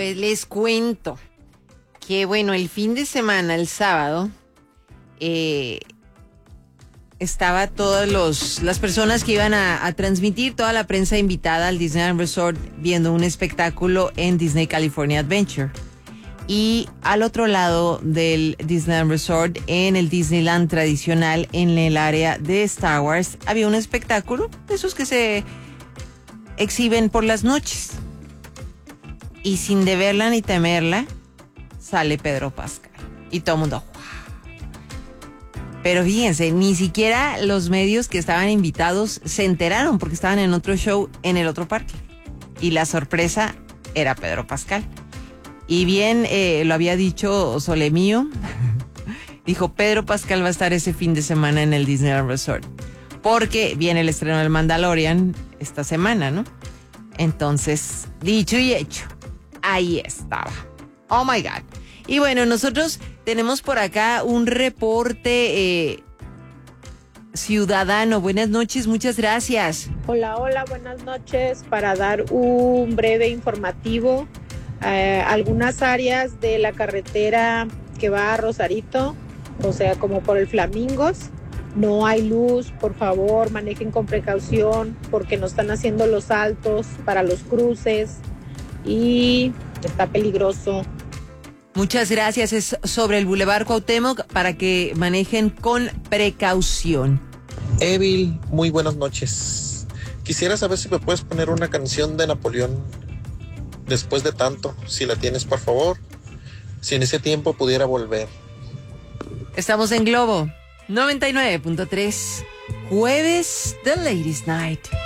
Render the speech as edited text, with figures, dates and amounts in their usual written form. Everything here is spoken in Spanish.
Pues les cuento que, bueno, el fin de semana, el sábado, estaba las personas que iban a transmitir, toda la prensa invitada al Disneyland Resort viendo un espectáculo en Disney California Adventure. Y al otro lado del Disneyland Resort, en el Disneyland tradicional, en el área de Star Wars, había un espectáculo de esos que se exhiben por las noches. Y sin deberla ni temerla, sale Pedro Pascal. Y todo el mundo, ¡wow! Pero fíjense, ni siquiera los medios que estaban invitados se enteraron porque estaban en otro show en el otro parque. Y la sorpresa era Pedro Pascal. Y bien, lo había dicho Sole Mío, dijo, Pedro Pascal va a estar ese fin de semana en el Disneyland Resort. Porque viene el estreno del Mandalorian esta semana, ¿no? Entonces, dicho y hecho, ahí estaba. Oh my God. Y bueno, nosotros tenemos por acá un reporte ciudadano. Buenas noches, muchas gracias. Hola, buenas noches. Para dar un breve informativo, algunas áreas de la carretera que va a Rosarito, o sea, como por el Flamingos, no hay luz. Por favor, manejen con precaución porque no están haciendo los altos para los cruces y está peligroso. Muchas gracias. Es sobre el Boulevard Cuauhtémoc para que manejen con precaución. Evil, muy buenas noches. Quisiera saber si me puedes poner una canción de Napoleón después de tanto, si la tienes, por favor. Si en ese tiempo pudiera volver. Estamos en Globo 99.3, jueves The Ladies Night.